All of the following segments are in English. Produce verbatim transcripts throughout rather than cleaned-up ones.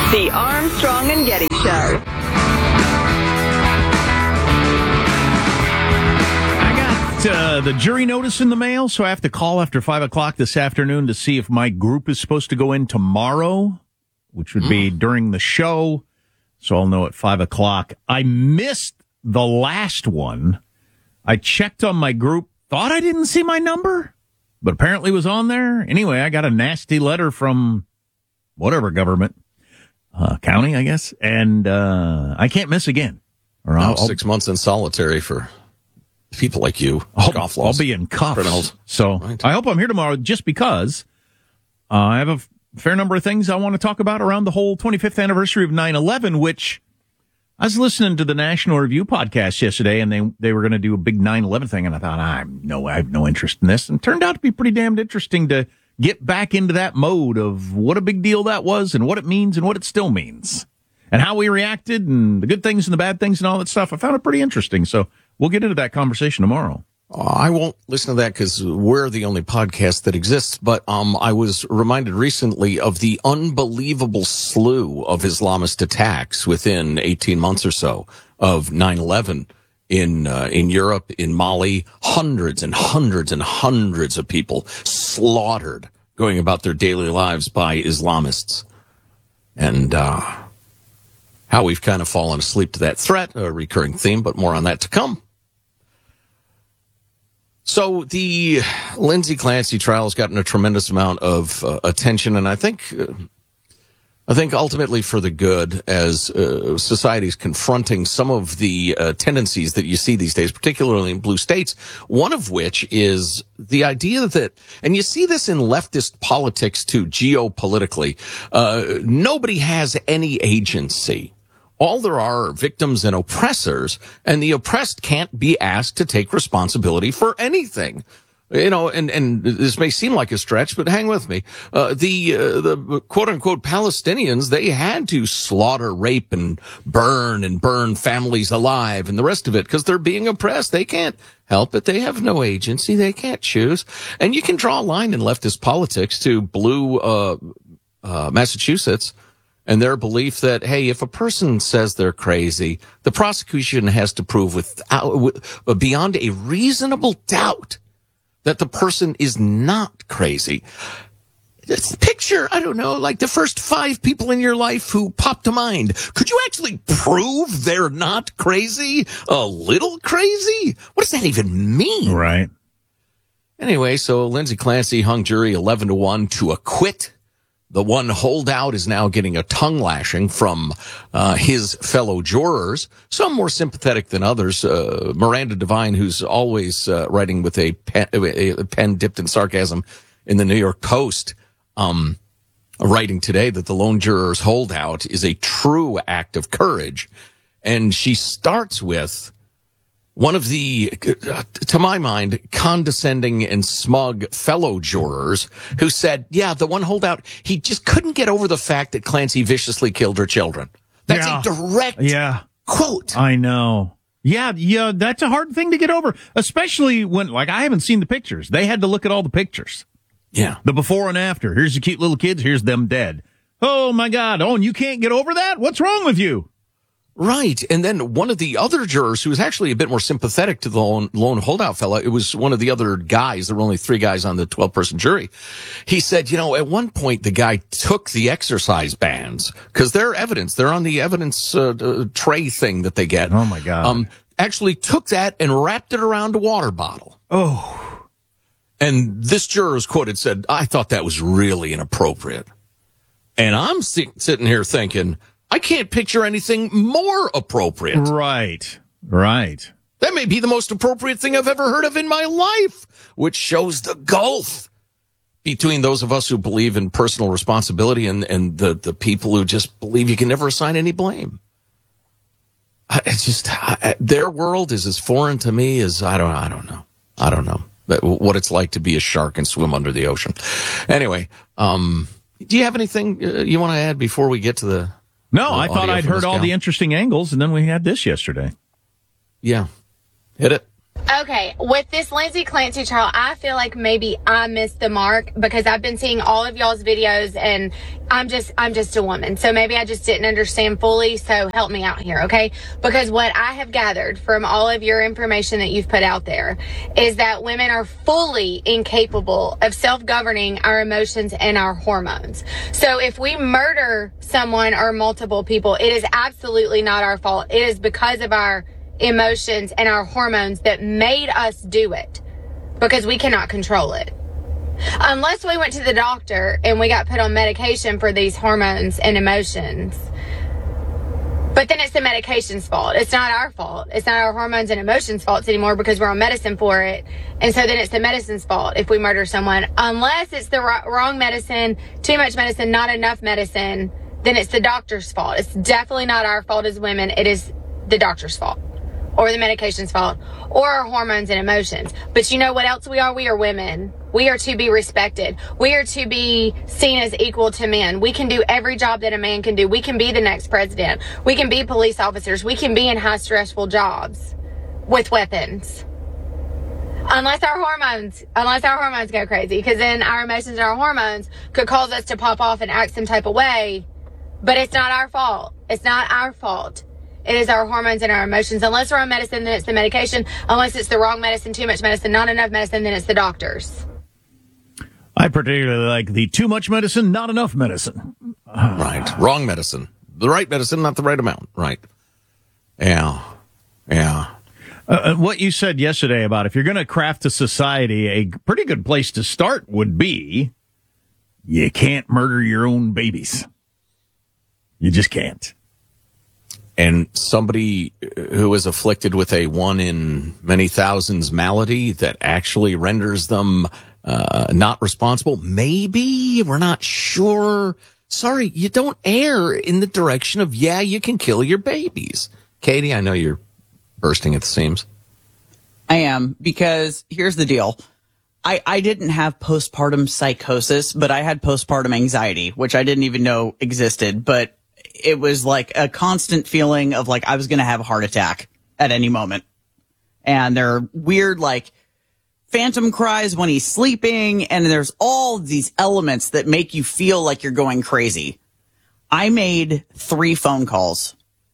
The Armstrong and Getty Show. Uh, the jury notice in the mail, so I have to call after five o'clock this afternoon to see if my group is supposed to go in tomorrow, which would be mm. during the show. So I'll know at five o'clock. I missed the last one. I checked on my group, thought I didn't see my number, but apparently it was on there. Anyway, I got a nasty letter from whatever government, uh, county, I guess, and uh, I can't miss again. Or no, I'll, six I'll, months in solitary for people like you. I'll, I'll be in cuffs. Criminals. So right. I hope I'm here tomorrow just because uh, I have a f- fair number of things I want to talk about around the whole twenty-fifth anniversary of nine eleven, which I was listening to the National Review podcast yesterday, and they they were going to do a big nine eleven thing, and I thought, I no, I have no interest in this. And it turned out to be pretty damned interesting to get back into that mode of what a big deal that was and what it means and what it still means and how we reacted and the good things and the bad things and all that stuff. I found it pretty interesting. So we'll get into that conversation tomorrow. Uh, I won't listen to that because we're the only podcast that exists. But um, I was reminded recently of the unbelievable slew of Islamist attacks within eighteen months or so of nine eleven in uh, in Europe, in Mali. Hundreds and hundreds and hundreds of people slaughtered going about their daily lives by Islamists. And uh, how we've kind of fallen asleep to that threat, a recurring theme, but more on that to come. So the Lindsay Clancy trial has gotten a tremendous amount of uh, attention, and I think, uh, I think ultimately for the good, as uh, society is confronting some of the uh, tendencies that you see these days, particularly in blue states. One of which is the idea that, and you see this in leftist politics too, geopolitically, uh, nobody has any agency. All there are are victims and oppressors, and the oppressed can't be asked to take responsibility for anything. You know, and, and this may seem like a stretch, but hang with me. Uh, the, uh, the quote-unquote Palestinians, they had to slaughter, rape, and burn, and burn families alive, and the rest of it, because they're being oppressed. They can't help it. They have no agency. They can't choose. And you can draw a line in leftist politics to blue uh, uh Massachusetts, and their belief that, hey, if a person says they're crazy, the prosecution has to prove without, with, beyond a reasonable doubt that the person is not crazy. Just picture, I don't know, like the first five people in your life who pop to mind. Could you actually prove they're not crazy? A little crazy? What does that even mean? Right. Anyway, so Lindsay Clancy hung jury eleven to one to acquit. The one holdout is now getting a tongue lashing from uh, his fellow jurors, some more sympathetic than others. Uh, Miranda Devine, who's always uh, writing with a pen, a pen dipped in sarcasm in the New York Post, um, writing today that the lone juror's holdout is a true act of courage. And she starts with one of the, uh, to my mind, condescending and smug fellow jurors who said, yeah, the one holdout, he just couldn't get over the fact that Clancy viciously killed her children. That's yeah. a direct yeah. quote. I know. Yeah, yeah, that's a hard thing to get over, especially when, like, I haven't seen the pictures. They had to look at all the pictures. Yeah. The before and after. Here's the cute little kids. Here's them dead. Oh, my God. Oh, and you can't get over that? What's wrong with you? Right. And then one of the other jurors who was actually a bit more sympathetic to the lone, lone holdout fella, it was one of the other guys. There were only three guys on the twelve person jury. He said, you know, at one point the guy took the exercise bands because they're evidence. They're on the evidence uh, uh, tray thing that they get. Oh, my God. Um, actually took that and wrapped it around a water bottle. Oh. And this juror is quoted, said, I thought that was really inappropriate. And I'm si- sitting here thinking, I can't picture anything more appropriate. Right, right. That may be the most appropriate thing I've ever heard of in my life, which shows the gulf between those of us who believe in personal responsibility and, and the, the people who just believe you can never assign any blame. I, it's just, I, their world is as foreign to me as, I don't, I don't know. I don't know what it's like to be a shark and swim under the ocean. Anyway, um, do you have anything you want to add before we get to the... No, I thought I'd heard all the interesting angles, and then we had this yesterday. Yeah. Hit it. Okay, with this Lindsay Clancy trial, I feel like maybe I missed the mark because I've been seeing all of y'all's videos and I'm just, I'm just a woman. So maybe I just didn't understand fully. So help me out here, okay? Because what I have gathered from all of your information that you've put out there is that women are fully incapable of self-governing our emotions and our hormones. So if we murder someone or multiple people, it is absolutely not our fault. It is because of our emotions and our hormones that made us do it, because we cannot control it. Unless we went to the doctor and we got put on medication for these hormones and emotions. But then it's the medication's fault. It's not our fault. It's not our hormones and emotions' faults anymore because we're on medicine for it. And so then it's the medicine's fault if we murder someone. Unless it's the wrong medicine, too much medicine, not enough medicine, then it's the doctor's fault. It's definitely not our fault as women. It is the doctor's fault. Or the medication's fault, or our hormones and emotions. But you know what else we are? We are women. We are to be respected. We are to be seen as equal to men. We can do every job that a man can do. We can be the next president. We can be police officers. We can be in high stressful jobs with weapons. Unless our hormones, unless our hormones go crazy, because then our emotions and our hormones could cause us to pop off and act some type of way. But it's not our fault. It's not our fault. It is our hormones and our emotions. Unless we're on medicine, then it's the medication. Unless it's the wrong medicine, too much medicine, not enough medicine, then it's the doctors. I particularly like the too much medicine, not enough medicine. Right. Wrong medicine. The right medicine, not the right amount. Right. Yeah. Yeah. Uh, what you said yesterday about if you're going to craft a society, a pretty good place to start would be you can't murder your own babies. You just can't. And somebody who is afflicted with a one in many thousands malady that actually renders them uh, not responsible, maybe, we're not sure. Sorry, you don't err in the direction of, yeah, you can kill your babies. Katie, I know you're bursting at the seams. I am, because here's the deal. I, I didn't have postpartum psychosis, but I had postpartum anxiety, which I didn't even know existed, but it was like a constant feeling of like I was going to have a heart attack at any moment. And there are weird like phantom cries when he's sleeping. And there's all these elements that make you feel like you're going crazy. I made three phone calls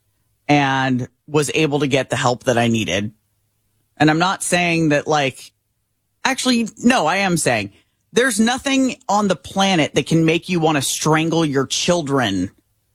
and was able to get the help that I needed. And I'm not saying that like, actually, no, I am saying there's nothing on the planet that can make you want to strangle your children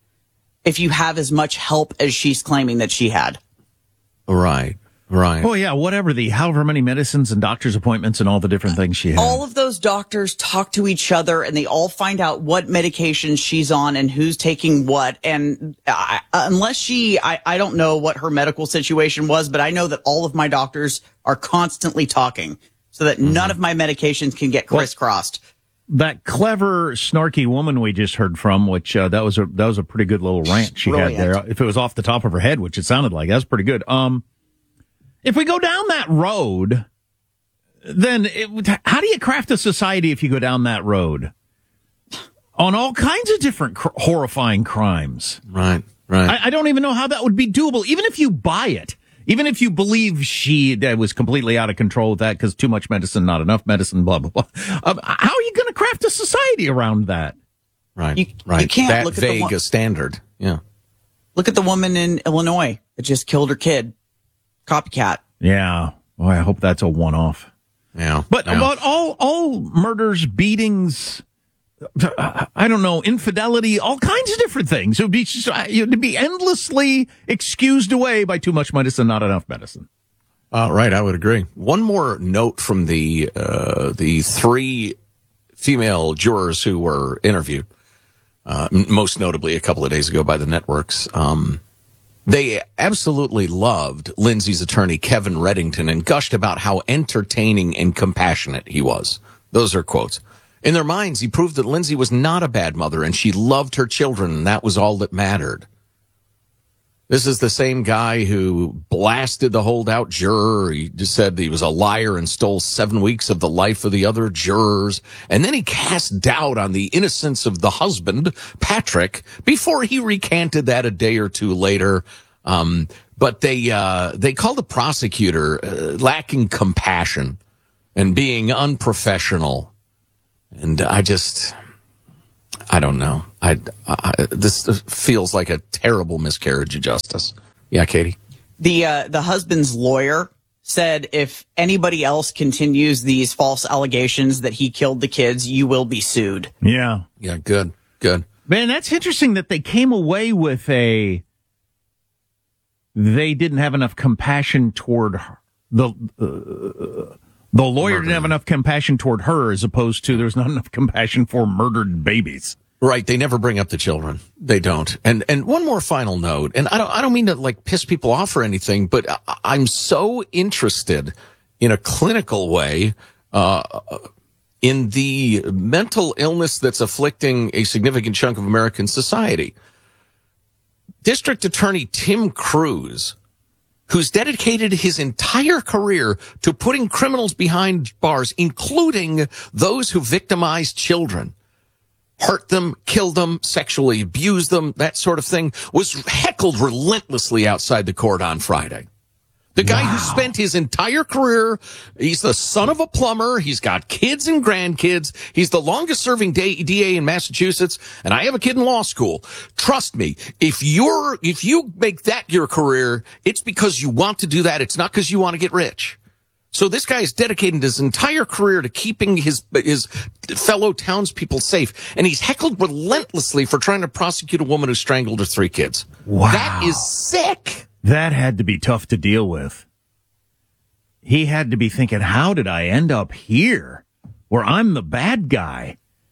if you have as much help as she's claiming that she had. Right, right. Oh, yeah, whatever the, however many medicines and doctor's appointments and all the different things she had. All of those doctors talk to each other and they all find out what medications she's on and who's taking what. And I, unless she, I, I don't know what her medical situation was, but I know that all of my doctors are constantly talking so that mm-hmm. none of my medications can get crisscrossed. Well, that clever, snarky woman we just heard from, which uh, that was a that was a pretty good little rant she Brilliant. had there. If it was off the top of her head, which it sounded like, that's pretty good. Um, if we go down that road, then it, how do you craft a society if you go down that road on all kinds of different cr- horrifying crimes? Right, right. I, I don't even know how that would be doable, even if you buy it. Even if you believe she uh, was completely out of control with that because too much medicine, not enough medicine, blah, blah, blah. Um, how are you going to craft a society around that? Right, you, right. You can't that look vague at the a standard. Yeah. Look at the woman in Illinois that just killed her kid. Copycat. Yeah. Boy, I hope that's a one-off. Yeah. But yeah. about all, all murders, beatings, I don't know, infidelity, all kinds of different things. It would be just, to be endlessly excused away by too much medicine, not enough medicine. Uh, right, I would agree. One more note from the uh, the three female jurors who were interviewed, uh, most notably a couple of days ago by the networks. Um, they absolutely loved Lindsay's attorney, Kevin Reddington, and gushed about how entertaining and compassionate he was. Those are quotes. In their minds, he proved that Lindsay was not a bad mother and she loved her children, and that was all that mattered. This is the same guy who blasted the holdout juror. He just said he was a liar and stole seven weeks of the life of the other jurors. And then he cast doubt on the innocence of the husband, Patrick, before he recanted that a day or two later. Um, But they uh, they called the prosecutor uh, lacking compassion and being unprofessional. And I just, I don't know. I, I this feels like a terrible miscarriage of justice. Yeah, Katie? The uh, the husband's lawyer said if anybody else continues these false allegations that he killed the kids, you will be sued. Yeah. Yeah, good, good. Man, that's interesting that they came away with a, they didn't have enough compassion toward her. The, uh, the lawyer Murder. didn't have enough compassion toward her as opposed to there's not enough compassion for murdered babies. Right, they never bring up the children. They don't. And and one more final note, and I don't I don't mean to like piss people off or anything, but I, I'm so interested in a clinical way uh in the mental illness that's afflicting a significant chunk of American society. District Attorney Tim Cruz, who's dedicated his entire career to putting criminals behind bars, including those who victimize children, hurt them, killed them, sexually abused them, that sort of thing, was heckled relentlessly outside the court on Friday. The guy wow. who spent his entire career, he's the son of a plumber, he's got kids and grandkids, he's the longest serving D A in Massachusetts, and I have a kid in law school. Trust me, if you're, if you make that your career, it's because you want to do that, it's not because you want to get rich. So this guy is dedicating his entire career to keeping his his fellow townspeople safe, and he's heckled relentlessly for trying to prosecute a woman who strangled her three kids. Wow. That is sick. That had to be tough to deal with. He had to be thinking, how did I end up here where I'm the bad guy?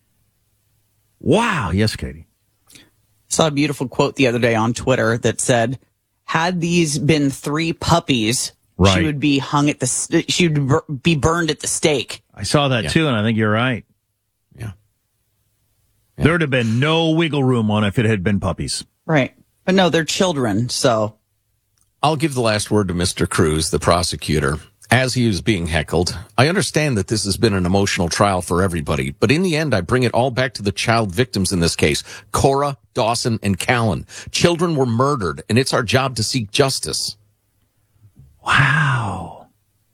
Wow. Yes, Katie. Saw a beautiful quote the other day on Twitter that said, had these been three puppies, right, she would be hung at the, she would be burned at the stake. I saw that yeah. too, and I think you're right. Yeah. yeah. There'd have been no wiggle room on it if it had been puppies. Right. But no, they're children, so. I'll give the last word to Mister Cruz, the prosecutor. As he was being heckled, I understand that this has been an emotional trial for everybody, but in the end, I bring it all back to the child victims in this case, Cora, Dawson, and Callan. Children were murdered, and it's our job to seek justice. Wow.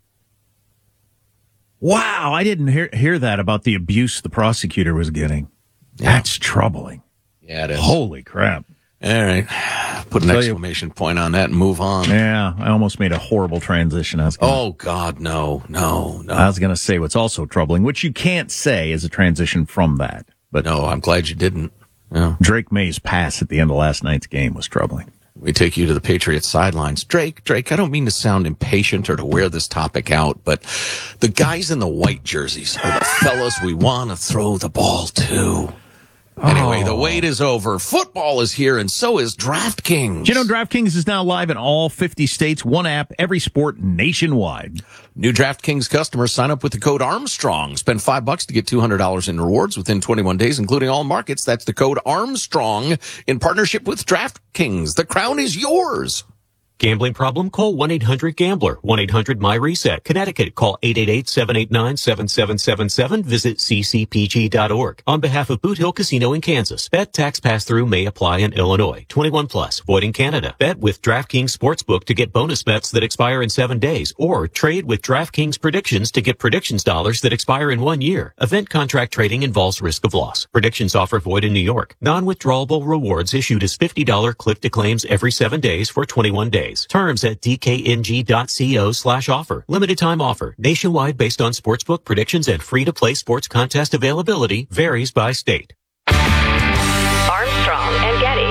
Wow, I didn't hear hear that about the abuse the prosecutor was getting. Yeah. That's troubling. Yeah, it is. Holy crap. All right. Put an exclamation point on that and move on. Yeah, I almost made a horrible transition. I was gonna, oh, God, no, no, no. I was going to say what's also troubling, which you can't say is a transition from that. But no, I'm glad you didn't. Yeah. Drake May's pass at the end of last night's game was troubling. We take you to the Patriots sidelines. Drake, Drake, I don't mean to sound impatient or to wear this topic out, but the guys in the white jerseys are the fellas we want to throw the ball to. Anyway, oh. the wait is over. Football is here, and so is DraftKings. Do you know DraftKings is now live in all fifty states, one app, every sport nationwide. New DraftKings customers sign up with the code Armstrong. Spend five bucks to get two hundred dollars in rewards within twenty-one days, including all markets. That's the code Armstrong in partnership with DraftKings. The crown is yours. Gambling problem? Call one eight hundred gambler. one eight hundred my reset. Connecticut. Call eight eight eight, seven eight nine, seven seven seven seven. Visit c c p g dot org. On behalf of Boot Hill Casino in Kansas. Bet tax pass-through may apply in Illinois. twenty-one plus. Void in Canada. Bet with DraftKings Sportsbook to get bonus bets that expire in seven days. Or trade with DraftKings Predictions to get predictions dollars that expire in one year. Event contract trading involves risk of loss. Predictions offer void in New York. Non-withdrawable rewards issued as fifty dollars click-to-claims every seven days for twenty-one days. Terms at d k n g dot co slash offer. Limited time offer. Nationwide based on sportsbook predictions and free-to-play sports contest availability. Varies by state. Armstrong and Getty.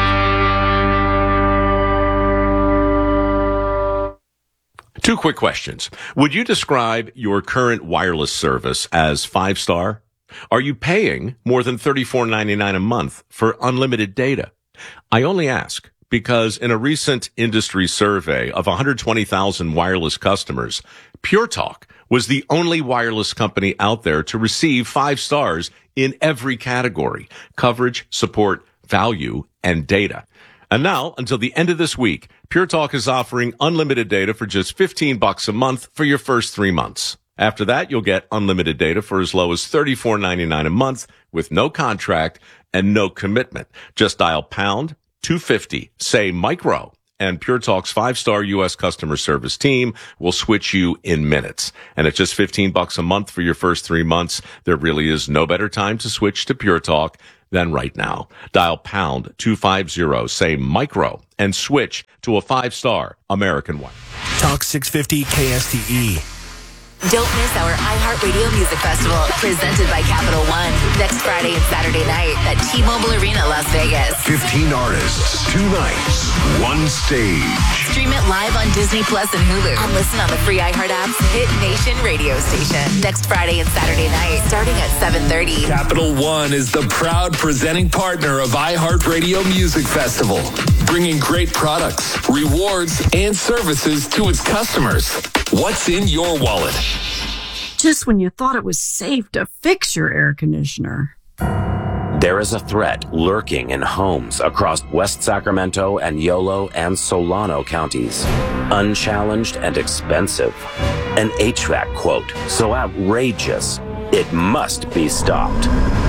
Two quick questions. Would you describe your current wireless service as five-star? Are you paying more than thirty-four ninety-nine a month for unlimited data? I only ask because in a recent industry survey of one hundred twenty thousand wireless customers, Pure Talk was the only wireless company out there to receive five stars in every category: coverage, support, value, and data. And now, until the end of this week, Pure Talk is offering unlimited data for just fifteen bucks a month for your first three months. After that, you'll get unlimited data for as low as thirty-four ninety-nine a month with no contract and no commitment. Just dial pound two fifty, say micro, and Pure Talk's five-star U S customer service team will switch you in minutes. And at just fifteen bucks a month for your first three months, there really is no better time to switch to Pure Talk than right now. Dial pound two fifty, say micro, and switch to a five-star American one. Talk six fifty K S T E. Don't miss our iHeartRadio Music Festival, presented by Capital One, next Friday and Saturday night at T-Mobile Arena, Las Vegas. fifteen artists, two nights, one stage. Stream it live on Disney Plus and Hulu, and listen on the free iHeart app's Hit Nation radio station next Friday and Saturday night, starting at seven thirty. Capital One is the proud presenting partner of iHeartRadio Music Festival, bringing great products, rewards, and services to its customers. What's in your wallet? Just when you thought it was safe to fix your air conditioner. There is a threat lurking in homes across West Sacramento and Yolo and Solano counties. Unchallenged and expensive. An H V A C quote so outrageous, it must be stopped.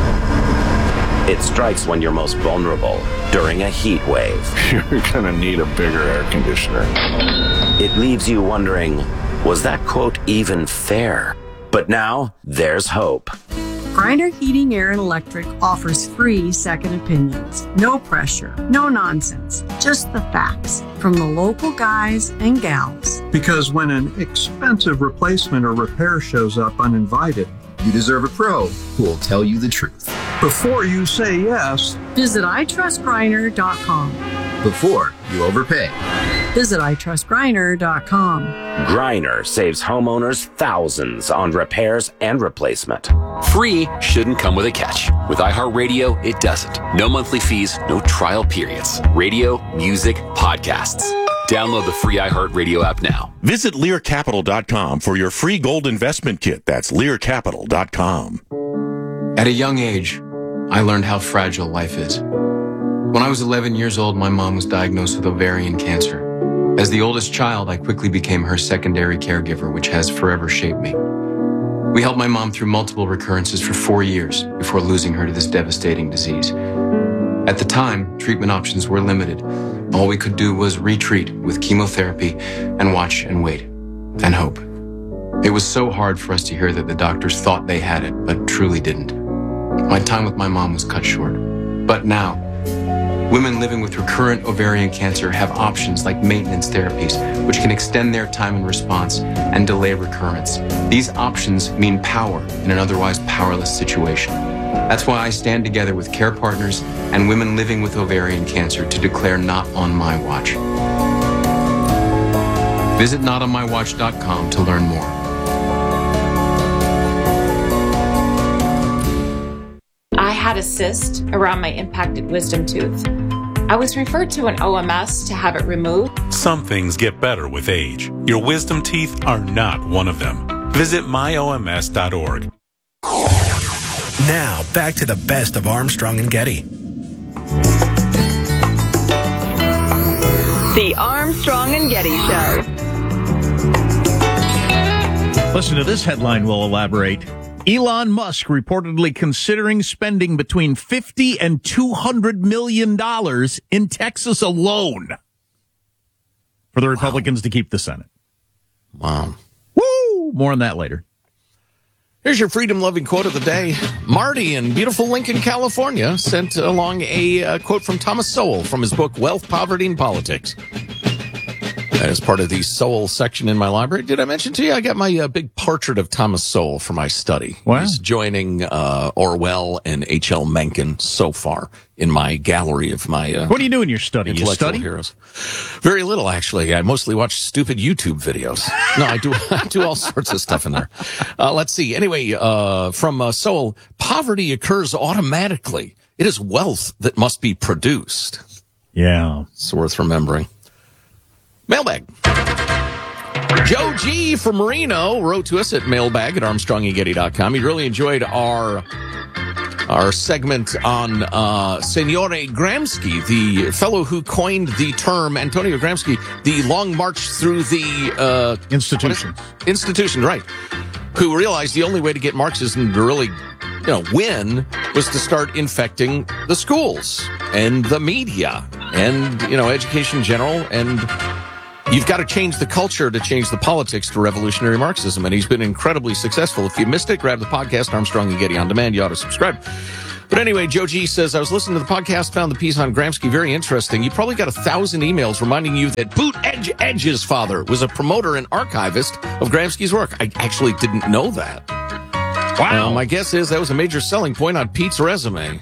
It strikes when you're most vulnerable, during a heat wave. You're gonna need a bigger air conditioner. It leaves you wondering, was that quote even fair? But now, there's hope. Grindr Heating, Air, and Electric offers free second opinions. No pressure, no nonsense, just the facts from the local guys and gals. Because when an expensive replacement or repair shows up uninvited, you deserve a pro who will tell you the truth. Before you say yes, visit i trust grindr dot com. Before you overpay, visit i trust grindr dot com. Grindr saves homeowners thousands on repairs and replacement. Free shouldn't come with a catch. With iHeartRadio, it doesn't. No monthly fees, no trial periods. Radio, music, podcasts. Download the free iHeartRadio app now. Visit Lear Capital dot com for your free gold investment kit. That's Lear Capital dot com. At a young age, I learned how fragile life is. When I was eleven years old, my mom was diagnosed with ovarian cancer. As the oldest child, I quickly became her secondary caregiver, which has forever shaped me. We helped my mom through multiple recurrences for four years before losing her to this devastating disease. At the time, treatment options were limited. All we could do was retreat with chemotherapy and watch and wait and hope. It was so hard for us to hear that the doctors thought they had it, but truly didn't. My time with my mom was cut short. But now, women living with recurrent ovarian cancer have options like maintenance therapies, which can extend their time in response and delay recurrence. These options mean power in an otherwise powerless situation. That's why I stand together with care partners and women living with ovarian cancer to declare Not On My Watch. Visit not on my watch dot com to learn more. I had a cyst around my impacted wisdom tooth. I was referred to an O M S to have it removed. Some things get better with age. Your wisdom teeth are not one of them. Visit my O M S dot org. Now, back to the best of Armstrong and Getty. The Armstrong and Getty Show. Listen to this headline, we'll elaborate. Elon Musk reportedly considering spending between fifty and two hundred million dollars in Texas alone for the Republicans wow. to keep the Senate. Wow. Woo! More on that later. Here's your freedom-loving quote of the day. Marty in beautiful Lincoln, California, sent along a uh, quote from Thomas Sowell from his book, Wealth, Poverty, and Politics. That is part of the Sowell section in my library. Did I mention to you I got my uh, big portrait of Thomas Sowell for my study? Wow. He's joining uh, Orwell and H L Mencken so far in my gallery of my uh, What do you do in your study? You study? Heroes. Very little, actually. I mostly watch stupid YouTube videos. No, I do I do all sorts of stuff in there. Uh, let's see. Anyway, uh, from uh, Sowell, poverty occurs automatically. It is wealth that must be produced. Yeah. It's worth remembering. Mailbag. Joe G. from Reno wrote to us at mailbag at armstrong and getty dot com. He really enjoyed our our segment on uh, Signore Gramsci, the fellow who coined the term, Antonio Gramsci, the long march through the uh, institution. Institution, right. Who realized the only way to get Marxism to really, you know, win was to start infecting the schools and the media and, you know, education in general. And you've got to change the culture to change the politics to revolutionary Marxism. And he's been incredibly successful. If you missed it, grab the podcast, Armstrong and Getty On Demand. You ought to subscribe. But anyway, Joe G says, I was listening to the podcast, found the piece on Gramsci very interesting. You probably got a thousand emails reminding you that Boot Edge Edge's father was a promoter and archivist of Gramsci's work. I actually didn't know that. Wow. Uh, my guess is that was a major selling point on Pete's resume.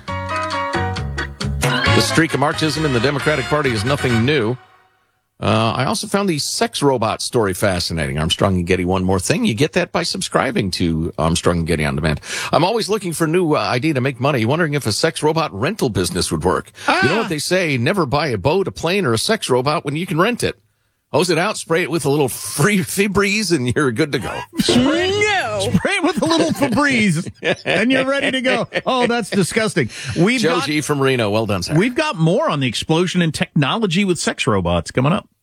The streak of Marxism in the Democratic Party is nothing new. Uh, I also found the sex robot story fascinating. Armstrong and Getty, one more thing. You get that by subscribing to Armstrong and Getty On Demand. I'm always looking for a new uh, idea to make money, wondering if a sex robot rental business would work. Ah. You know what they say? Never buy a boat, a plane, or a sex robot when you can rent it. Hose it out, spray it with a little free Febreze, and you're good to go. Spray, no. Spray it with a little Febreze, and you're ready to go. Oh, that's disgusting. We've Joe got, G. from Reno. Well done, sir. We've got more on the explosion in technology with sex robots coming up.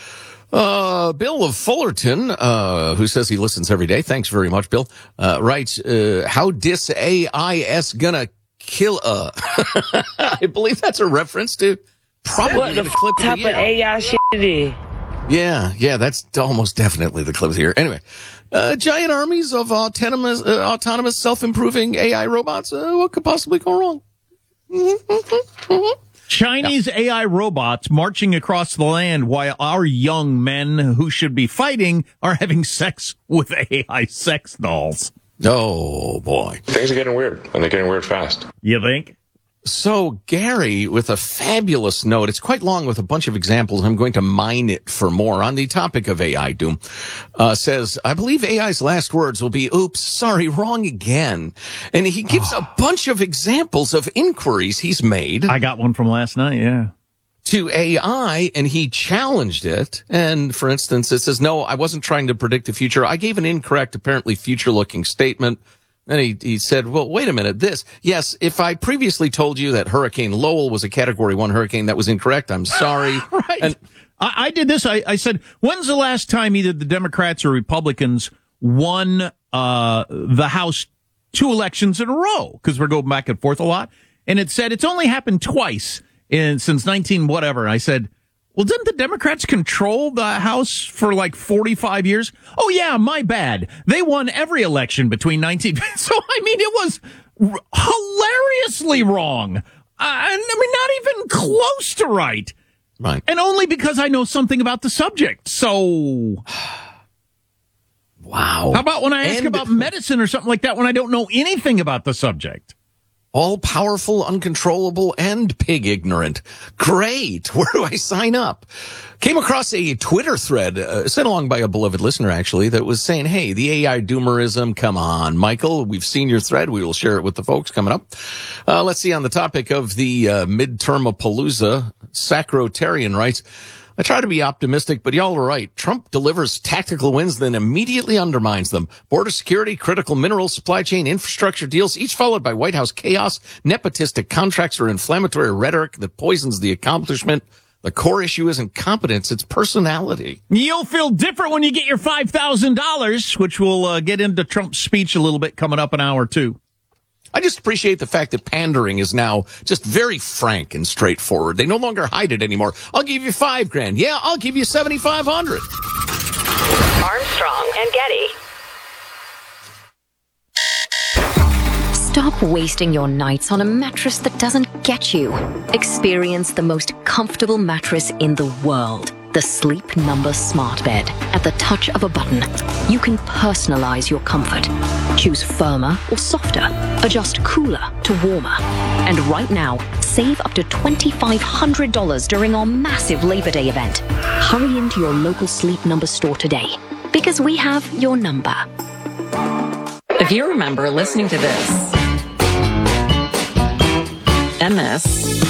Uh, Bill of Fullerton, uh, who says he listens every day. Thanks very much, Bill. Uh, writes, uh, how dis A I S gonna kill, uh, I believe that's a reference to probably what the, the clip type of, of A I shit it is. Yeah, yeah, that's almost definitely the clip here. Anyway, uh, giant armies of autonomous, uh, autonomous self-improving A I robots. Uh, what could possibly go wrong? Chinese yeah. A I robots marching across the land while our young men who should be fighting are having sex with A I sex dolls. Oh, boy. Things are getting weird, and they're getting weird fast. You think? So, Gary, with a fabulous note, it's quite long with a bunch of examples. I'm going to mine it for more on the topic of A I doom. Uh, says, I believe A I's last words will be, oops, sorry, wrong again. And he gives oh. a bunch of examples of inquiries he's made. I got one from last night, yeah. To A I, and he challenged it. And, for instance, it says, no, I wasn't trying to predict the future. I gave an incorrect, apparently future-looking statement. Then he, he said, well, wait a minute, this. Yes, if I previously told you that Hurricane Lowell was a Category one hurricane, that was incorrect. I'm sorry. Right. And I, I did this. I, I said, when's the last time either the Democrats or Republicans won uh, the House two elections in a row? Because we're going back and forth a lot. And it said it's only happened twice in since nineteen whatever. And I said, well, didn't the Democrats control the House for like forty-five years? Oh, yeah, my bad. They won every election between nineteen. So, I mean, it was r- hilariously wrong. Uh, I mean, not even close to right. Right. And only because I know something about the subject. So, wow. How about when I ask and about medicine or something like that when I don't know anything about the subject? All-powerful, uncontrollable, and pig ignorant. Great. Where do I sign up? Came across a Twitter thread uh, sent along by a beloved listener, actually, that was saying, hey, the A I doomerism, come on. Michael, we've seen your thread. We will share it with the folks coming up. Uh, let's see, on the topic of the uh, midterm-a-palooza, Sacrotarian writes, I try to be optimistic, but y'all are right. Trump delivers tactical wins, then immediately undermines them. Border security, critical minerals, supply chain, infrastructure deals, each followed by White House chaos, nepotistic contracts, or inflammatory rhetoric that poisons the accomplishment. The core issue isn't competence, it's personality. You'll feel different when you get your five thousand dollars, which we'll uh, get into Trump's speech a little bit coming up an hour, too. I just appreciate the fact that pandering is now just very frank and straightforward. They no longer hide it anymore. I'll give you five grand. Yeah, I'll give you seventy-five hundred. Armstrong and Getty. Stop wasting your nights on a mattress that doesn't get you. Experience the most comfortable mattress in the world. The Sleep Number Smart Bed. At the touch of a button, you can personalize your comfort. Choose firmer or softer. Adjust cooler to warmer. And right now, save up to twenty-five hundred dollars during our massive Labor Day event. Hurry into your local Sleep Number store today, because we have your number. If you remember listening to this, and this,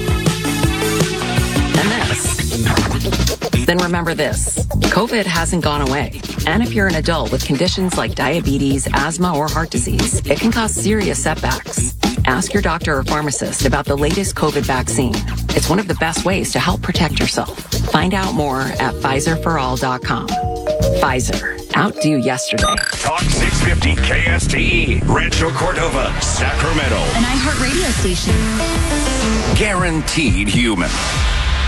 and this, then remember this. COVID hasn't gone away. And if you're an adult with conditions like diabetes, asthma, or heart disease, it can cause serious setbacks. Ask your doctor or pharmacist about the latest COVID vaccine. It's one of the best ways to help protect yourself. Find out more at Pfizer for all dot com. Pfizer. Outdo yesterday. Talk six fifty K S T E, Rancho Cordova, Sacramento. An iHeart radio station. Guaranteed human.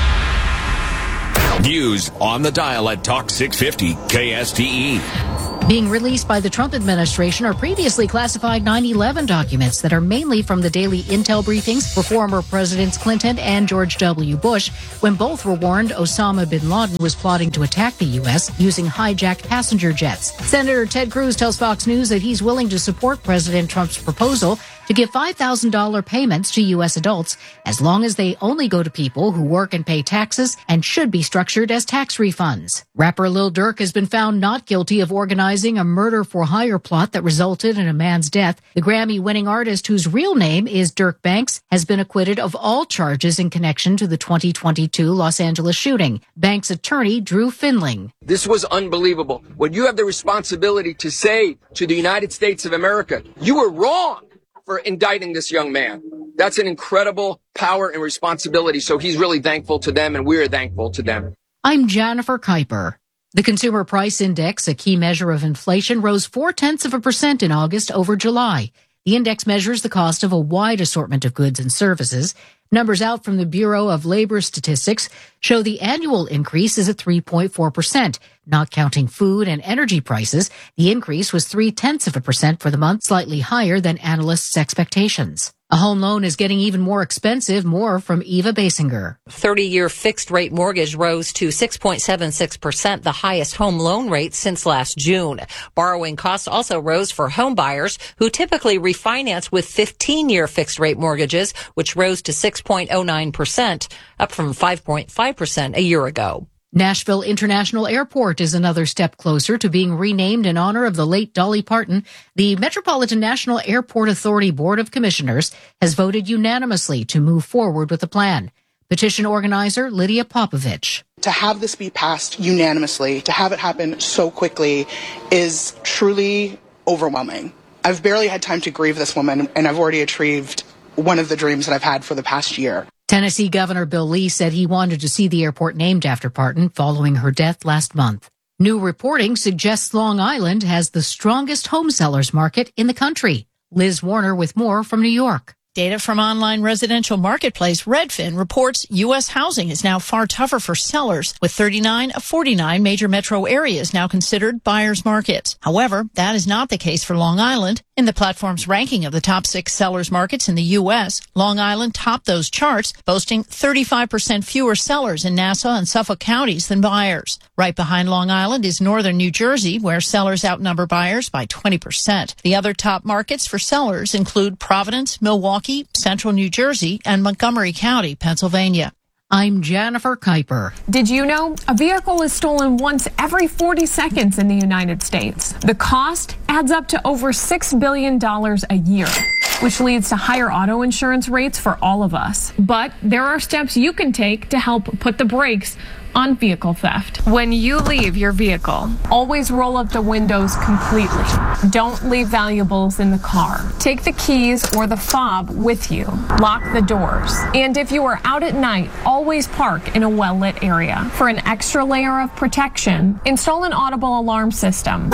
News on the dial at Talk six fifty K S T E. Being released by the Trump administration are previously classified nine eleven documents that are mainly from the daily intel briefings for former Presidents Clinton and George W. Bush, when both were warned Osama bin Laden was plotting to attack the U S using hijacked passenger jets. Senator Ted Cruz tells Fox News that he's willing to support President Trump's proposal to give five thousand dollars payments to U S adults as long as they only go to people who work and pay taxes and should be structured as tax refunds. Rapper Lil Durk has been found not guilty of organizing a murder-for-hire plot that resulted in a man's death. The Grammy-winning artist, whose real name is Dirk Banks, has been acquitted of all charges in connection to the twenty twenty-two Los Angeles shooting. Banks' attorney, Drew Finling. This was unbelievable. What you have the responsibility to say to the United States of America, you were wrong for indicting this young man. That's an incredible power and responsibility. So he's really thankful to them, and we're thankful to them. I'm Jennifer Kuiper. The Consumer Price Index, a key measure of inflation, rose four-tenths of a percent in August over July. The index measures the cost of a wide assortment of goods and services. Numbers out from the Bureau of Labor Statistics show the annual increase is at three point four percent. Not counting food and energy prices, the increase was three-tenths of a percent for the month, slightly higher than analysts' expectations. A home loan is getting even more expensive. More from Eva Basinger. thirty-year fixed-rate mortgage rose to six point seven six percent, the highest home loan rate since last June. Borrowing costs also rose for home buyers who typically refinance with fifteen-year fixed-rate mortgages, which rose to six point oh nine percent, up from five point five percent a year ago. Nashville International Airport is another step closer to being renamed in honor of the late Dolly Parton. The Metropolitan National Airport Authority Board of Commissioners has voted unanimously to move forward with the plan. Petition organizer Lydia Popovich. To have this be passed unanimously, to have it happen so quickly, is truly overwhelming. I've barely had time to grieve this woman, and I've already achieved one of the dreams that I've had for the past year. Tennessee Governor Bill Lee said he wanted to see the airport named after Parton following her death last month. New reporting suggests Long Island has the strongest home sellers market in the country. Liz Warner with more from New York. Data from online residential marketplace Redfin reports U S housing is now far tougher for sellers, with thirty-nine of forty-nine major metro areas now considered buyers' markets. However, that is not the case for Long Island. In the platform's ranking of the top six sellers markets in the U S, Long Island topped those charts, boasting thirty-five percent fewer sellers in Nassau and Suffolk counties than buyers. Right behind Long Island is northern New Jersey, where sellers outnumber buyers by twenty percent. The other top markets for sellers include Providence, Milwaukee, Central New Jersey, and Montgomery County, Pennsylvania. I'm Jennifer Kuiper. Did you know a vehicle is stolen once every forty seconds in the United States? The cost adds up to over six billion dollars a year, which leads to higher auto insurance rates for all of us. But there are steps you can take to help put the brakes on vehicle theft. When you leave your vehicle, always roll up the windows completely. Don't leave valuables in the car. Take the keys or the fob with you. Lock the doors. And if you are out at night, always park in a well-lit area. For an extra layer of protection, install an audible alarm system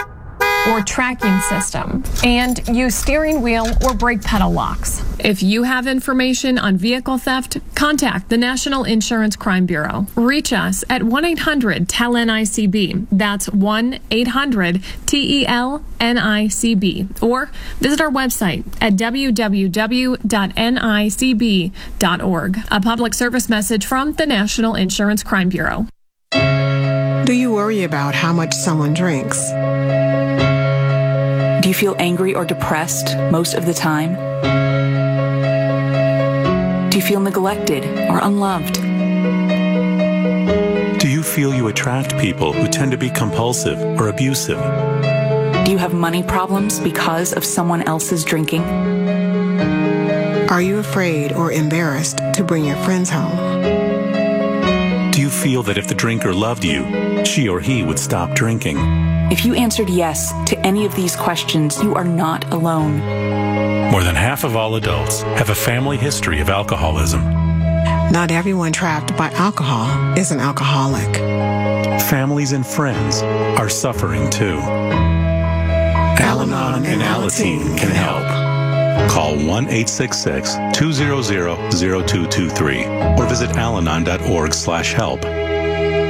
or tracking system, and use steering wheel or brake pedal locks. If you have information on vehicle theft, contact the National Insurance Crime Bureau. Reach us at one eight hundred T E L N I C B. That's one eight hundred T E L N I C B. Or visit our website at w w w dot n i c b dot org. A public service message from the National Insurance Crime Bureau. Do you worry about how much someone drinks? Do you feel angry or depressed most of the time? Do you feel neglected or unloved? Do you feel you attract people who tend to be compulsive or abusive? Do you have money problems because of someone else's drinking? Are you afraid or embarrassed to bring your friends home? Do you feel that if the drinker loved you, she or he would stop drinking? If you answered yes to any of these questions, you are not alone. More than half of all adults have a family history of alcoholism. Not everyone trapped by alcohol is an alcoholic. Families and friends are suffering too. Al-Anon and Alateen can help. Call one eight six six, two zero zero, zero two two three or visit alanon dot org slash help.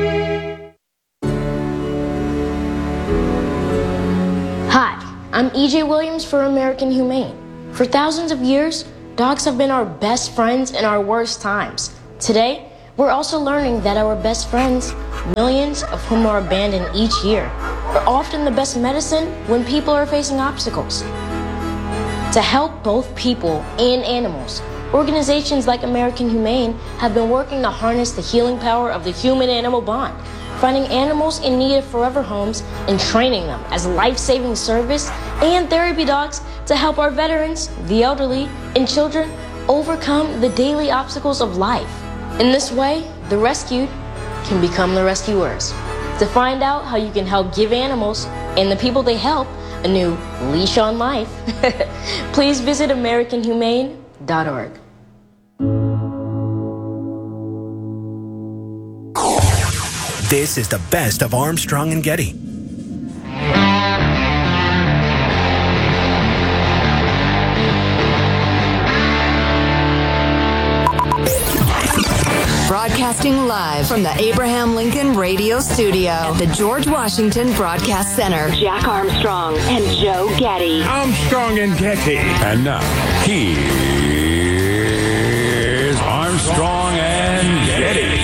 I'm E J Williams for American Humane. For thousands of years, dogs have been our best friends in our worst times. Today, we're also learning that our best friends, millions of whom are abandoned each year, are often the best medicine when people are facing obstacles. To help both people and animals, organizations like American Humane have been working to harness the healing power of the human-animal bond, finding animals in need of forever homes and training them as life-saving service and therapy dogs to help our veterans, the elderly, and children overcome the daily obstacles of life. In this way, the rescued can become the rescuers. To find out how you can help give animals and the people they help a new leash on life, please visit American Humane dot org. This is the best of Armstrong and Getty. Broadcasting live from the Abraham Lincoln Radio Studio at the George Washington Broadcast Center. Jack Armstrong and Joe Getty. Armstrong and Getty. And now, here's Armstrong and Getty.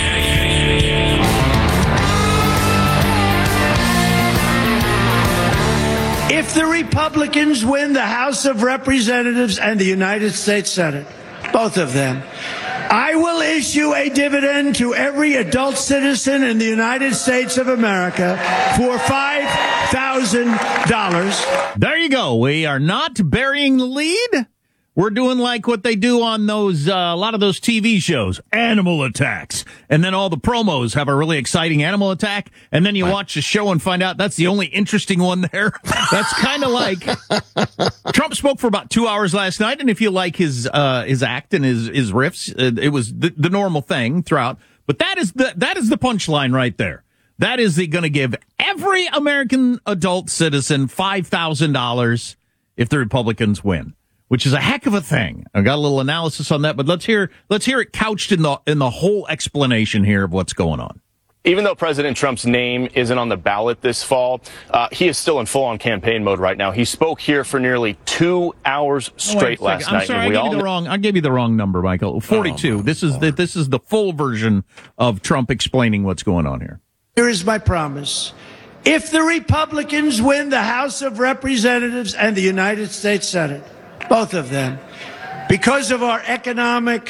If the Republicans win the House of Representatives and the United States Senate, both of them, I will issue a dividend to every adult citizen in the United States of America for five thousand dollars. There you go. We are not burying the lead. We're doing like what they do on those, uh, a lot of those T V shows, animal attacks. And then all the promos have a really exciting animal attack. And then you watch the show and find out that's the only interesting one there. That's kind of like Trump spoke for about two hours last night. And if you like his, uh, his act and his, his riffs, uh, it was the, the normal thing throughout. But that is the, that is the punchline right there. That is going to give every American adult citizen five thousand dollars if the Republicans win, which is a heck of a thing. I got a little analysis on that, but let's hear let's hear it couched in the in the whole explanation here of what's going on. Even though President Trump's name isn't on the ballot this fall, uh, he is still in full-on campaign mode right now. He spoke here for nearly two hours straight oh, last I'm night. I'm sorry, I gave, you the wrong, I gave you the wrong number, Michael. forty-two. Oh, this is the, this is the full version of Trump explaining what's going on here. Here is my promise. If the Republicans win the House of Representatives and the United States Senate, both of them, because of our economic,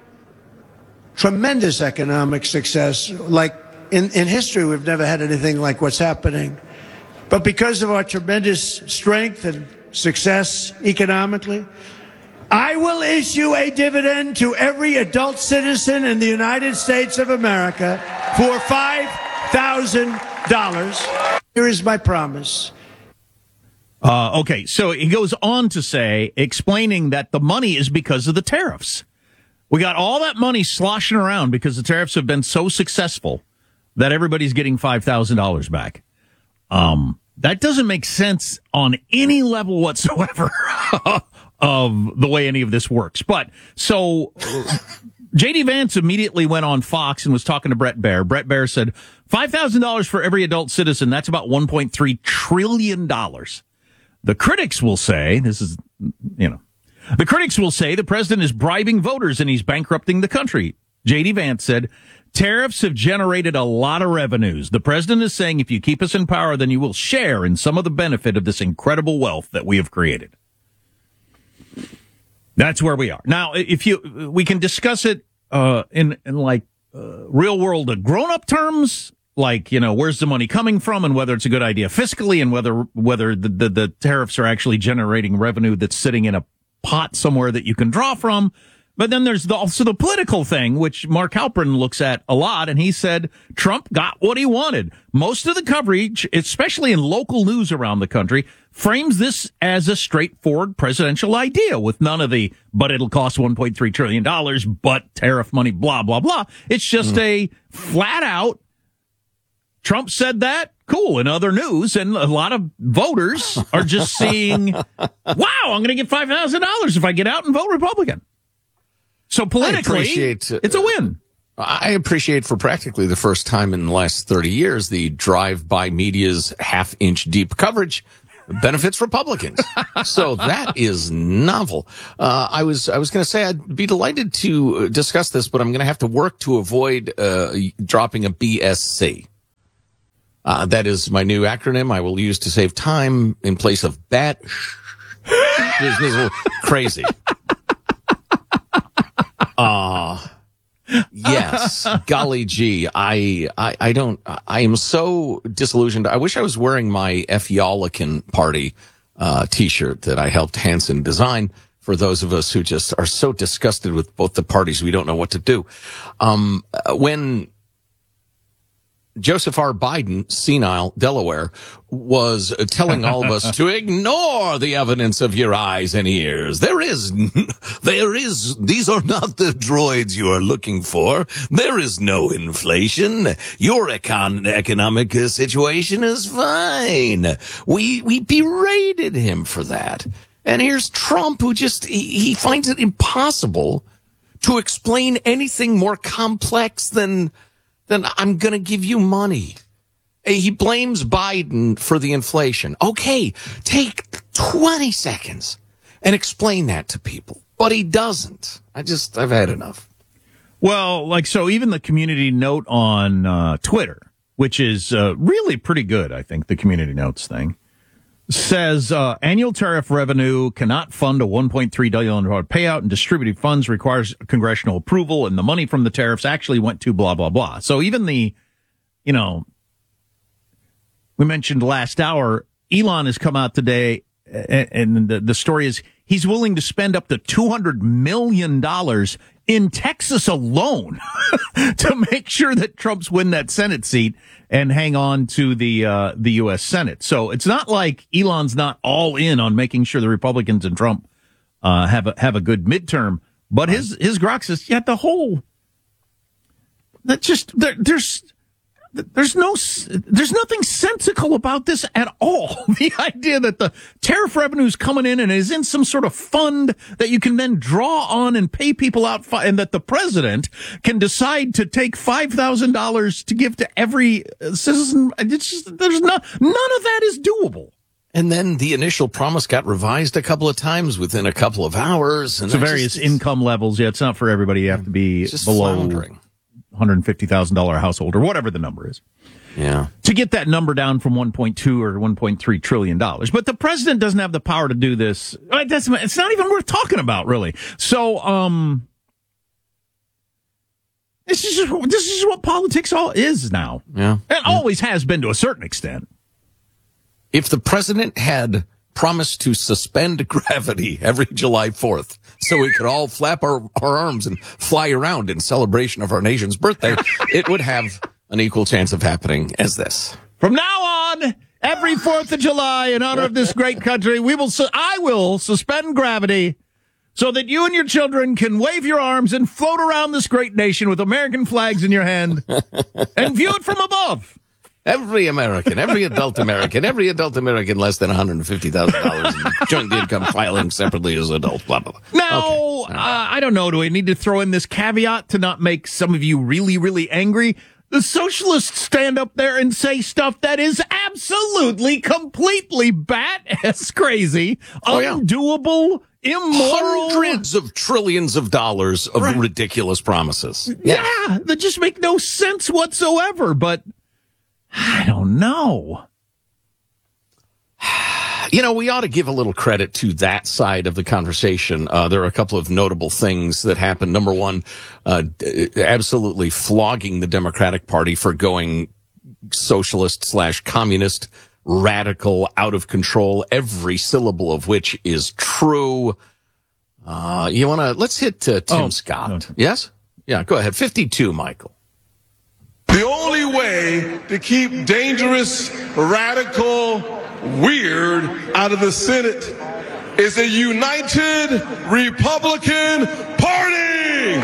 tremendous economic success, like in, in history, we've never had anything like what's happening. But because of our tremendous strength and success economically, I will issue a dividend to every adult citizen in the United States of America for five thousand dollars. Here is my promise. Uh, okay, so he goes on to say, explaining that the money is because of the tariffs. We got all that money sloshing around because the tariffs have been so successful that everybody's getting five thousand dollars back. Um, that doesn't make sense on any level whatsoever of the way any of this works. But so J D Vance immediately went on Fox and was talking to Brett Baer. Brett Baer said five thousand dollars for every adult citizen. That's about one point three trillion dollars. The critics will say, this is, you know, the critics will say the president is bribing voters and he's bankrupting the country. J D Vance said, tariffs have generated a lot of revenues. The president is saying if you keep us in power, then you will share in some of the benefit of this incredible wealth that we have created. That's where we are. Now, if you, we can discuss it, uh, in, in like, uh, real world, uh, grown up terms. Like, you know, where's the money coming from and whether it's a good idea fiscally and whether whether the, the, the tariffs are actually generating revenue that's sitting in a pot somewhere that you can draw from. But then there's the, also the political thing, which Mark Halperin looks at a lot. And he said Trump got what he wanted. Most of the coverage, especially in local news around the country, frames this as a straightforward presidential idea with none of the, but it'll cost one point three trillion dollars, but tariff money, blah, blah, blah. It's just mm. a flat out, Trump said that, cool, in other news, and a lot of voters are just seeing, wow, I'm going to get five thousand dollars if I get out and vote Republican. So politically, it's a win. I appreciate for practically the first time in the last thirty years, the drive-by media's half-inch deep coverage benefits Republicans. So that is novel. Uh, I was I was going to say I'd be delighted to discuss this, but I'm going to have to work to avoid uh, dropping a B S C. Uh, that is my new acronym I will use to save time in place of bat. This is a little crazy. Uh, yes, golly gee, I, I, I don't, I am so disillusioned. I wish I was wearing my F. Y'all-ican Party, uh, t-shirt that I helped Hanson design for those of us who just are so disgusted with both the parties we don't know what to do. Um, when Joseph R. Biden, senile Delaware, was telling all of us to ignore the evidence of your eyes and ears. There is, there is, these are not the droids you are looking for. There is no inflation. Your econ- economic situation is fine. We, we berated him for that. And here's Trump, who just, he, he finds it impossible to explain anything more complex than then I'm going to give you money. He blames Biden for the inflation. Okay, take twenty seconds and explain that to people. But he doesn't. I just, I've had enough. Well, like, so even the community note on uh, Twitter, which is uh, really pretty good, I think, the community notes thing, says uh, annual tariff revenue cannot fund a one point three billion dollars payout, and distributed funds requires congressional approval, and the money from the tariffs actually went to blah, blah, blah. So even the, you know, we mentioned last hour, Elon has come out today, and, and the, the story is he's willing to spend up to two hundred million dollars in Texas alone to make sure that Trump's win that Senate seat and hang on to the uh, the U S Senate. So it's not like Elon's not all in on making sure the Republicans and Trump uh, have a have a good midterm. But his his grok says, yeah, the whole that just there, there's there's no there's nothing sensical about this at all. The idea that the tariff revenue is coming in and is in some sort of fund that you can then draw on and pay people out, fi- and that the president can decide to take five thousand dollars to give to every citizen. It's just, there's not, none of that is doable. And then the initial promise got revised a couple of times within a couple of hours. And so various just, income levels. Yeah, it's not for everybody. You have to be below floundering. one hundred fifty thousand dollars household or whatever the number is. Yeah. To get that number down from one point two or one point three trillion dollars. But the president doesn't have the power to do this. That's, it's not even worth talking about, really. So, um, this is just, this is what politics all is now. Yeah. It yeah. always has been to a certain extent. If the president had promised to suspend gravity every July fourth so we could all flap our, our arms and fly around in celebration of our nation's birthday, it would have an equal chance of happening as this. From now on, every fourth of July, in honor of this great country, we will. Su- I will suspend gravity so that you and your children can wave your arms and float around this great nation with American flags in your hand and view it from above. Every American, every adult American, every adult American less than one hundred fifty thousand dollars in joint income filing separately as adults, blah, blah, blah. Now, okay. uh, I don't know. Do we need to throw in this caveat to not make some of you really, really angry? The socialists stand up there and say stuff that is absolutely, completely bat-ass crazy, oh, yeah. undoable, immoral. Hundreds of trillions of dollars of right. ridiculous promises. Yeah. yeah, that just make no sense whatsoever, but I don't know. You know, we ought to give a little credit to that side of the conversation. Uh, there are a couple of notable things that happened. Number one, uh, absolutely flogging the Democratic Party for going socialist slash communist, radical, out of control, every syllable of which is true. Uh, you want to, let's hit uh, Tim oh, Scott. No. Yes? Yeah, go ahead. fifty-two, Michael. The only way to keep dangerous, radical, weird out of the Senate is a united Republican Party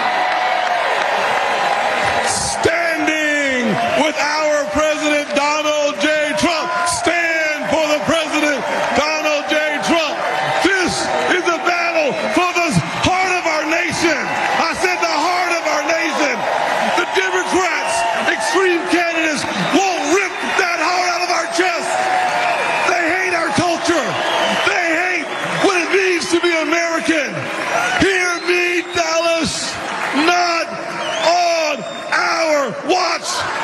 standing with our President Donald J. Trump. Stand for the President Donald J. Trump. This is a battle for the heart of our nation. I said the heart of our nation. The Democrats, extreme candidates, won't rip that heart out of our chest. They hate our culture. Watch